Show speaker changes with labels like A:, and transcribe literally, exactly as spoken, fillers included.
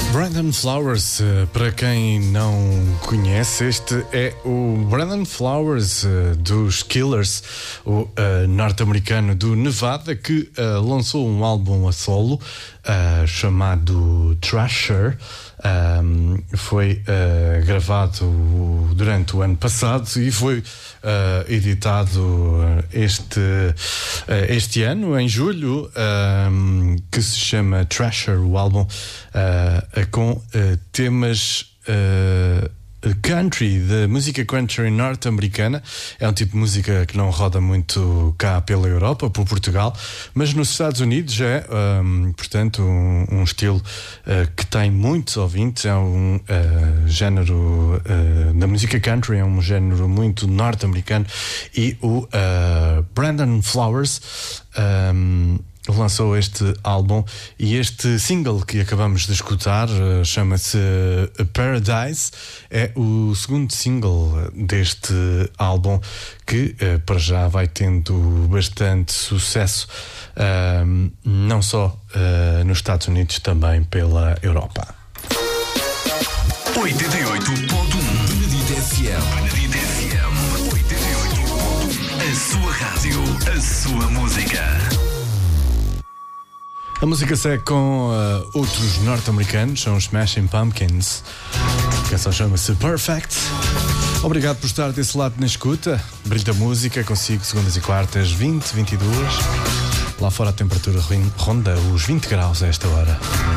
A: Brandon Flowers, para quem não conhece, este é o Brandon Flowers dos Killers, o uh, norte-americano do Nevada, que uh, lançou um álbum a solo uh, chamado Thrasher. Um, foi uh, gravado durante o ano passado e foi uh, editado este, uh, este ano, em julho, um, que se chama Thrasher, o álbum, uh, com uh, temas uh, country, da música country norte-americana. É um tipo de música que não roda muito cá pela Europa, por Portugal, mas nos Estados Unidos é, um, portanto, um, um estilo uh, que tem muitos ouvintes. É um uh, género uh, da música country, é um género muito norte-americano, e o uh, Brandon Flowers um, lançou este álbum, e este single que acabamos de escutar uh, chama-se Paradise. É o segundo single deste álbum, que uh, para já vai tendo bastante sucesso, uh, não só uh, nos Estados Unidos, também pela Europa.
B: oitenta e oito ponto um Benedito F M. Benedito F M oitenta e oito ponto um. A sua rádio, a sua música.
A: A música segue com uh, outros norte-americanos, são os Smashing Pumpkins. A canção chama-se Perfect. Obrigado por estar desse lado na escuta. Brilho da música, consigo segundas e quartas, vinte, vinte e duas. Lá fora a temperatura ronda os vinte graus a esta hora.